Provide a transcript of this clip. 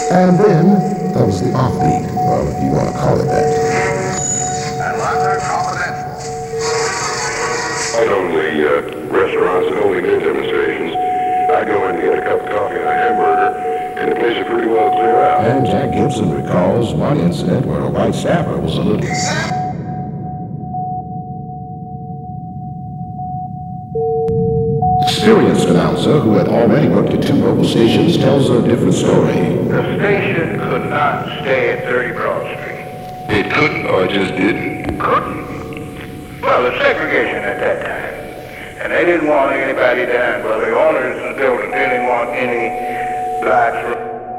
And then there was the offbeat, well, if you want to call it that. And London Confidential. Not only restaurants and only news demonstrations. I go in to get a cup of coffee and a hamburger, and the place is pretty well clear out. And Jack Gibson recalls one incident where a white staffer was a little... Experienced announcer who had already worked at 2 local stations tells a different story. The station could not stay at 30 Broad Street. It couldn't, or it just didn't? Couldn't. Well, the segregation at that time. And they didn't want anybody down. Well, the owners of the building didn't want any blacks.